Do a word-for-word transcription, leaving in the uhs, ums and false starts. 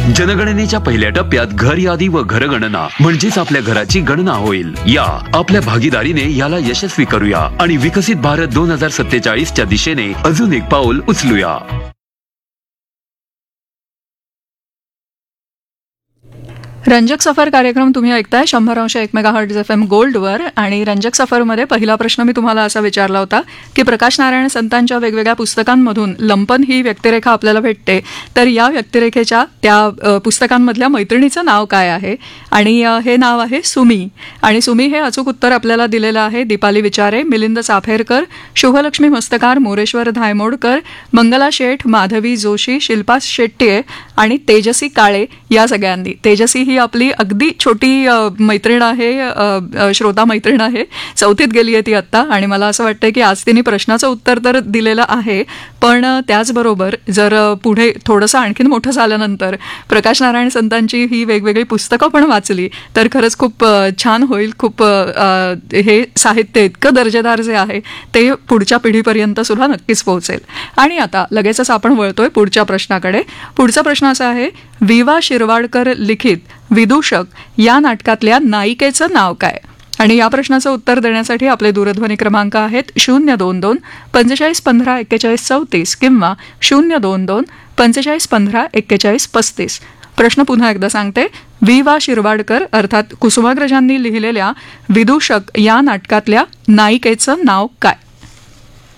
जनगणनेच्या पहिल्या टप्प्यात घर यादी व घरगणना म्हणजेच आपल्या घराची गणना होईल. या आपल्या भागीदारीने याला यशस्वी करूया आणि विकसित भारत दोन हजार सत्तेचाळीस च्या दिशेने अजून एक पाऊल उचलूया. रंजक सफर कार्यक्रम तुम्ही ऐकताय शंभर अंश एक मेगाहर्ट्झ एफ एम गोल्डवर. आणि रंजक सफरमध्ये पहिला प्रश्न मी तुम्हाला असा विचारला होता की प्रकाश नारायण संतांच्या वेगवेगळ्या पुस्तकांमधून लंपन ही व्यक्तिरेखा आपल्याला भेटते, तर या व्यक्तिरेखेच्या त्या पुस्तकांमधल्या मैत्रिणीचं नाव काय आहे? आणि हे नाव आहे सुमी. आणि सुमी हे अचूक उत्तर आपल्याला दिलेलं आहे दीपाली विचारे, मिलिंद चाफेरकर, शुभलक्ष्मी मस्तकार, मोरेश्वर धायमोडकर, मंगला शेठ, माधवी जोशी, शिल्पा शेट्टे आणि तेजसी काळे या सगळ्यांनी. तेजसी ही आपली अगदी छोटी मैत्रीण आहे, श्रोता मैत्रीण आहे, चौथीत गेली आहे ती आत्ता. आणि मला असं वाटतं की आज तिने प्रश्नाचं उत्तर तर दिलेलं आहे, पण त्याचबरोबर जर पुढे थोडंसं आणखीन मोठं झाल्यानंतर प्रकाश नारायण संतांची ही वेगवेगळी पुस्तकं पण वाचली तर खरंच खूप छान होईल. खूप हे साहित्य इतकं दर्जेदार जे आहे ते पुढच्या पिढीपर्यंत सुद्धा नक्कीच पोहोचेल. आणि आता लगेचच आपण वळतोय पुढच्या प्रश्नाकडे. पुढचा प्रश्न असा आहे, विवा शिरवाडकर लिखित विदूषक या नाटकातल्या नायिकेचं नाव काय? आणि या प्रश्नाचं उत्तर देण्यासाठी आपले दूरध्वनी क्रमांक आहेत शून्य दोन दोन पंचेचाळीस पंधरा एक्केचाळीस चौतीस किंवा शून्य दोन दोन पंचेचाळीस पंधरा एक्केचाळीस पस्तीस. प्रश्न पुन्हा एकदा सांगते. वि वा शिरवाडकर अर्थात कुसुमाग्रजांनी लिहिलेल्या विदूषक या नाटकातल्या नायिकेचं नाव काय?